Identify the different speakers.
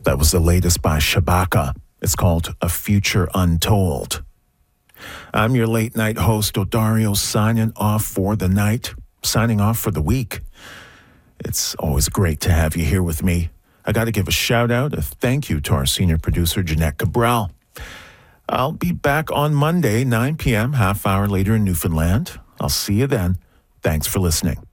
Speaker 1: That was the latest by Shabaka. It's called A Future Untold. I'm your late night host, Odario, signing off for the night, signing off for the week. It's always great to have you here with me. I got to give a shout out, a thank you to our senior producer, Jeanette Cabral. I'll be back on Monday, 9 p.m., half hour later in Newfoundland. I'll see you then. Thanks for listening.